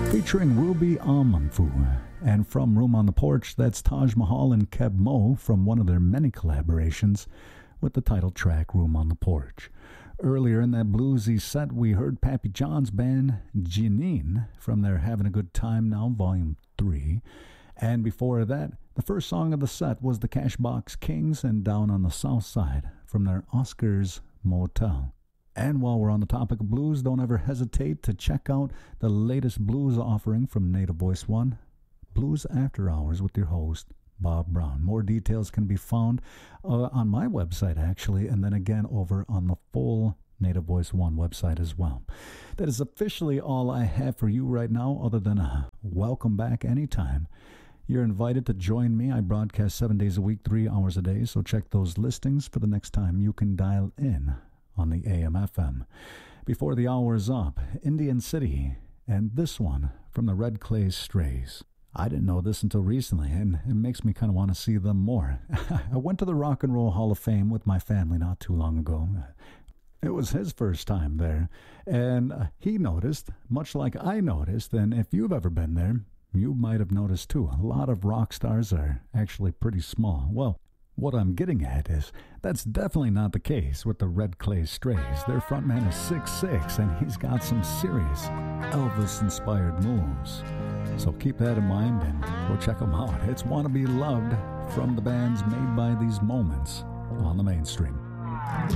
Featuring Ruby Amanfu. And from Room on the Porch, that's Taj Mahal and Keb Mo from one of their many collaborations with the title track Room on the Porch. Earlier in that bluesy set, we heard Pappy John's band Janine from their Having a Good Time Now Volume 3. And before that, the first song of the set was the Cashbox Kings and Down on the South Side from their Oscars Motel. And while we're on the topic of blues, don't ever hesitate to check out the latest blues offering from Native Voice One, Blues After Hours with your host, Bob Brown. More details can be found on my website, actually, and then again over on the full Native Voice One website as well. That is officially all I have for you right now, other than a welcome back anytime. You're invited to join me. I broadcast 7 days a week, 3 hours a day, so check those listings for the next time you can dial in on the AM/FM. Before the hour is up, Indian City, and this one from the Red Clay Strays. I didn't know this until recently, and it makes me kind of want to see them more. I went to the Rock and Roll Hall of Fame with my family not too long ago. It was his first time there, and he noticed, much like I noticed, and if you've ever been there, you might have noticed too, a lot of rock stars are actually pretty small. Well, what I'm getting at is that's definitely not the case with the Red Clay Strays. Their frontman is 6'6", and he's got some serious Elvis-inspired moves. So keep that in mind and go check them out. It's Wanna Be Loved from the bands made by these moments on the mainstream.